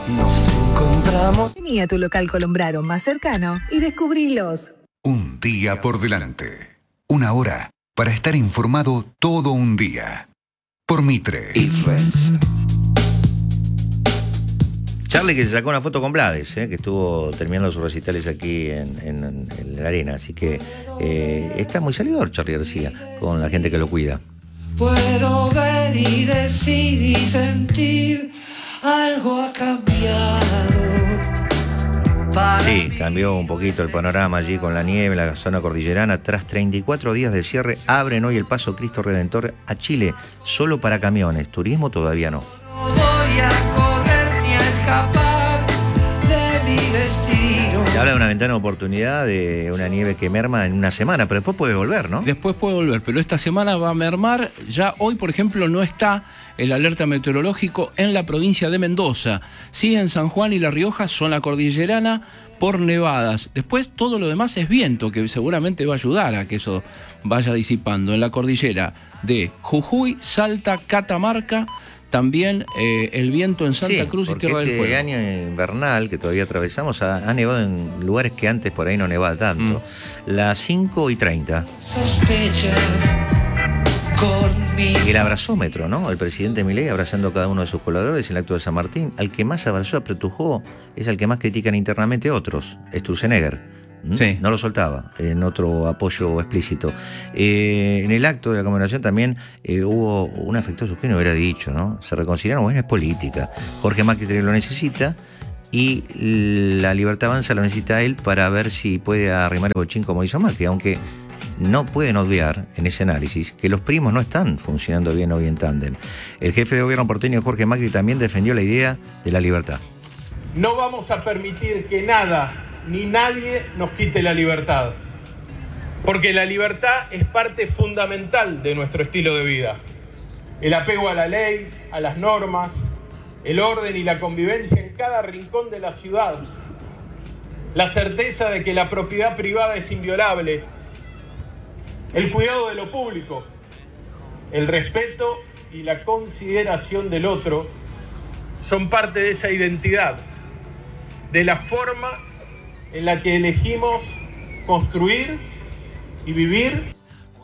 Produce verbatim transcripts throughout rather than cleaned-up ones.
nos encontramos. Vení a tu local Colombraro más cercano y descubrilos. Un día por delante. Una hora para estar informado todo un día. Por Mitre. Y Friends. Charlie, que se sacó una foto con Blades, eh, que estuvo terminando sus recitales aquí en, en, en la arena, así que eh, está muy salidor Charlie García con la gente que lo cuida. Puedo ver y decir y sentir, algo ha cambiado. Sí, cambió un poquito el panorama allí con la nieve en la zona cordillerana. Tras treinta y cuatro días de cierre, abren hoy el paso Cristo Redentor a Chile, solo para camiones. Turismo todavía no. No voy a correr ni a escapar de mi destino. Se habla de una ventana de oportunidad de una nieve que merma en una semana, pero después puede volver, ¿no? Después puede volver, pero esta semana va a mermar. Ya hoy, por ejemplo, no está el alerta meteorológico en la provincia de Mendoza. Sí, en San Juan y La Rioja, zona cordillerana, por nevadas. Después todo lo demás es viento, que seguramente va a ayudar a que eso vaya disipando. En la cordillera de Jujuy, Salta, Catamarca, también eh, el viento en Santa sí, Cruz y Tierra este del Fuego. Año invernal que todavía atravesamos ha, ha nevado en lugares que antes por ahí no nevaba tanto. Mm. Las cinco y treinta. Sospechas con mi... El abrazómetro, ¿no? El presidente Milei abrazando a cada uno de sus colaboradores en el acto de San Martín. Al que más abrazó, apretujó, es al que más critican internamente otros, Sturzenegger. ¿Mm? Sí. No lo soltaba, en otro apoyo explícito. Eh, en el acto de la conmemoración también eh, hubo un afectuoso, que no hubiera dicho, ¿no? Se reconciliaron, bueno, es política. Jorge Macri lo necesita y la Libertad Avanza lo necesita a él para ver si puede arrimar el bochín como hizo Macri, aunque no pueden obviar en ese análisis que los primos no están funcionando bien hoy en tándem. El jefe de gobierno porteño Jorge Macri también defendió la idea de la libertad. No vamos a permitir que nada ni nadie nos quite la libertad, porque la libertad es parte fundamental de nuestro estilo de vida. El apego a la ley, a las normas, el orden y la convivencia en cada rincón de la ciudad, la certeza de que la propiedad privada es inviolable, el cuidado de lo público, el respeto y la consideración del otro son parte de esa identidad, de la forma en la que elegimos construir y vivir.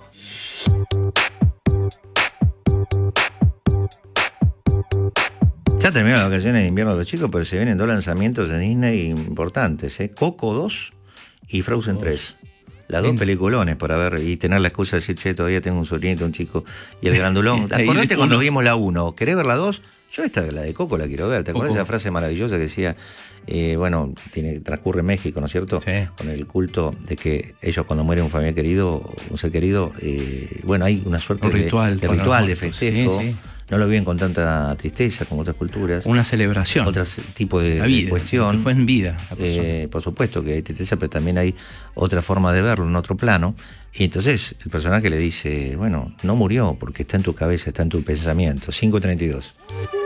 Ya terminaron las vacaciones de invierno de los chicos, pero se vienen dos lanzamientos de Disney importantes, ¿eh? Coco dos y Frozen tres. Las dos peliculones para ver y tener la excusa de decir, che, todavía tengo un sobrinito, un chico y el grandulón. Acordate cuando vimos la uno, ¿querés ver la dos? Yo esta, la de Coco, la quiero ver. ¿Te acuerdas de esa frase maravillosa que decía, eh, bueno, tiene, transcurre en México, ¿no es cierto? Sí. Con el culto de que ellos cuando muere un familiar querido, un ser querido, eh, bueno, hay una suerte un ritual, de, de ritual, de festejo. Sí, sí. No lo viven con tanta tristeza como otras culturas. Una celebración. Otro tipo de, vida, de cuestión. Fue en vida. Eh, por supuesto que hay tristeza, pero también hay otra forma de verlo, en otro plano. Y entonces el personaje le dice, bueno, no murió porque está en tu cabeza, está en tu pensamiento. cinco treinta y dos.